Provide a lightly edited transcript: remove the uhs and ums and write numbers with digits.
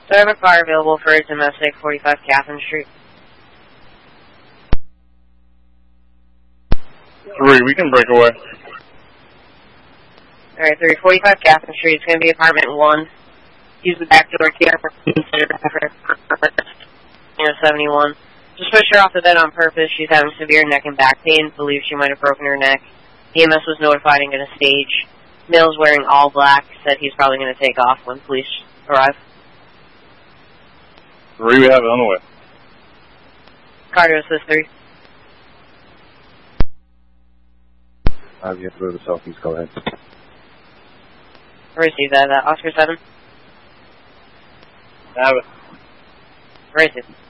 So I have a car available for domestic 45 Catherine Street. 3, we can break away. Alright, 345 Catherine Street. It's going to be apartment 1. Use the back door here for 71. Just push her off the bed on purpose. She's having severe neck and back pain. Believes she might have broken her neck. EMS was notified and going to stage. Mill's wearing all black. Said he's probably going to take off when police arrive. 3, we have it on the way. Cardio assist 3. You have to go to the southeast. Go ahead. Receive that. Oscar 7. Have it. Receive.